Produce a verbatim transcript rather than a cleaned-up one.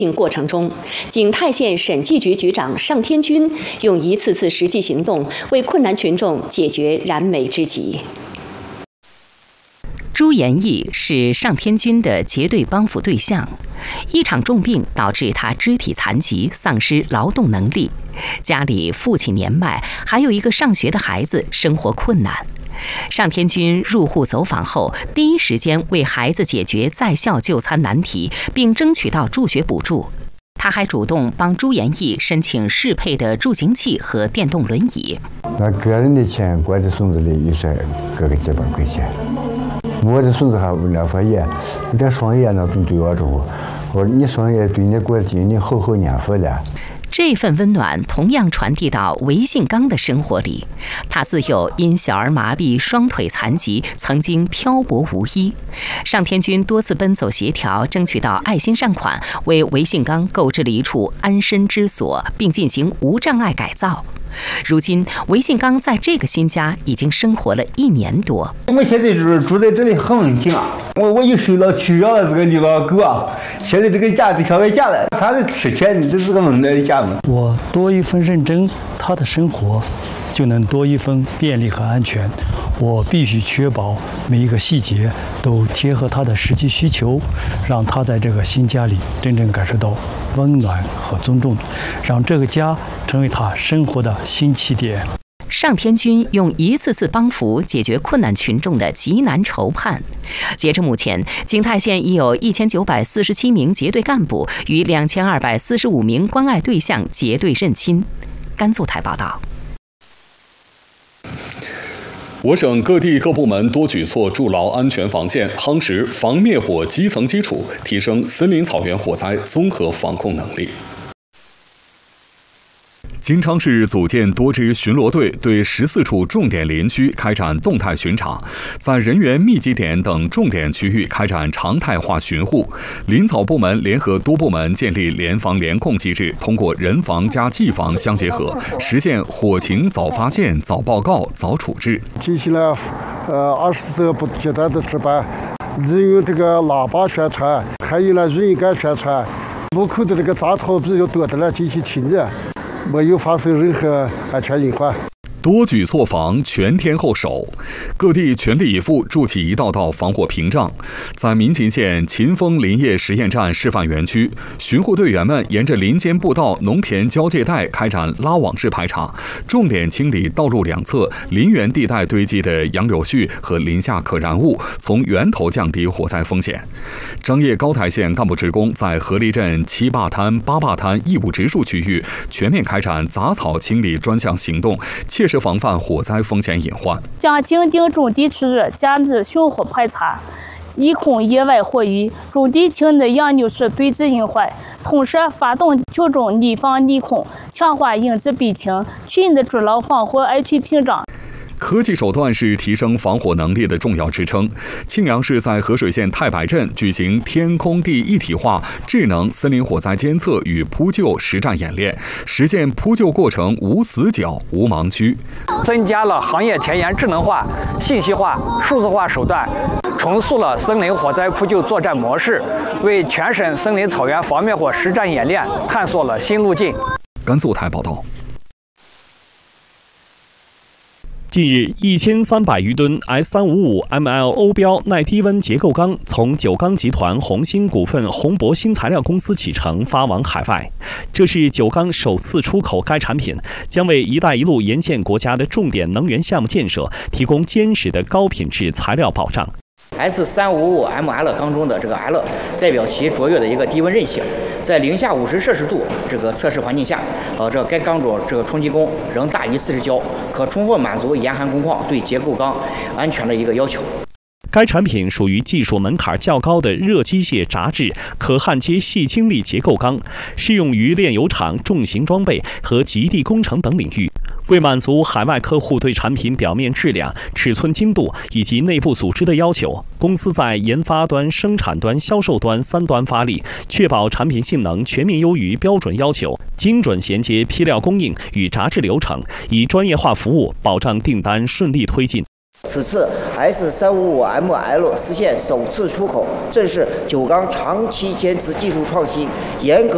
过程中，景泰县审计局局长尚天军用一次次实际行动为困难群众解决燃眉之急。 朱延义是尚天军的结对帮扶对象，一场重病导致他肢体残疾，丧失劳动能力，家里父亲年迈，还有一个上学的孩子，生活困难。尚天军入户走访后，第一时间为孩子解决在校就餐难题，并争取到助学补助。他还主动帮朱延义申请适配的助行器和电动轮椅。 那个人的钱管在孙子里也是各个几百块钱，我的孙子还两发炎，这双眼呢都对我着，我说你双眼对你管今年好好年份了。 这份温暖同样传递到韦信刚的生活里。他自幼因小儿麻痹、双腿残疾，曾经漂泊无依。尚天军多次奔走协调，争取到爱心善款，为韦信刚购置了一处安身之所，并进行无障碍改造。如今，韦信刚在这个新家已经生活了一年多。 我现在住住在这里很温馨啊！我我又收了取养了这个流浪狗啊！现在这个家就像个家了，反正吃钱这是个温暖的家嘛。 我多一份认真，他的生活就能多一份便利和安全。我必须确保每一个细节都贴合他的实际需求，让他在这个新家里真正感受到温暖和尊重，让这个家成为他生活的新起点。 尚天军用一次次帮扶解决困难群众的急难愁盼。截至目前，景泰县已有一千九百四十七名结对干部与两千二百四十五名关爱对象结对认亲。甘肃台报道。 我省各地各部门多举措筑牢安全防线，夯实防灭火基层基础，提升森林草原火灾综合防控能力。金昌市组建多支巡逻队，对十四处重点林区开展动态巡查，在人员密集点等重点区域开展常态化巡护。林草部门联合多部门建立联防联控机制，通过人防加技防相结合，实现火情早发现、早报告、早处置。 进行了呃二十四个不间断的值班，利用这个喇叭宣传，还有了人感宣传，路口的这个杂草比较多的了进行清理。没有发生任何安全隐患。 多举措防，全天候守，各地全力以赴筑起一道道防火屏障。在民勤县秦峰林业实验站示范园区，巡护队员们沿着林间步道、农田交界带开展拉网式排查，重点清理道路两侧林园地带堆积的杨柳絮和林下可燃物，从源头降低火灾风险。张掖高台县干部职工在河狸镇七坝滩、八坝滩义务植树区域全面开展杂草清理专项行动，切实防范火灾风险隐患， 将紧盯种地区域，加密巡护排查，一控野外火域，种地区内杨柳树堆积隐患，同时发动群众立防立控，强化应急避清，群的筑牢防火安全屏障。 科技手段是提升防火能力的重要支撑。庆阳市在河水县太白镇举行天空地一体化智能森林火灾监测与扑救实战演练，实现扑救过程无死角、无盲区， 增加了行业前沿智能化、信息化、数字化手段，重塑了森林火灾扑救作战模式，为全省森林草原防灭火实战演练探索了新路径。 甘肃台报道。 近日，一千三百余吨 S 三五五 M L 欧标耐低温结构钢从九钢集团红星股份宏博新材料公司启程发往海外。这是九钢首次出口该产品，将为“一带一路”沿线国家的重点能源项目建设提供坚实的高品质材料保障。 S 三五五 M L 钢中的这个 L 代表其卓越的一个低温韧性，在零下五十摄氏度这个测试环境下，呃，这该钢中这个冲击功仍大于四十焦，可充分满足严寒工况对结构钢安全的一个要求。 该产品属于技术门槛较高的热机械轧制可焊接细轻粒结构钢，适用于炼油厂、重型装备和极地工程等领域。为满足海外客户对产品表面质量、尺寸精度以及内部组织的要求，公司在研发端、生产端、销售端三端发力，确保产品性能全面优于标准要求，精准衔接批料供应与轧制流程，以专业化服务保障订单顺利推进。 此次 S 三五五 M L 实现首次出口，正是九钢长期坚持技术创新、严格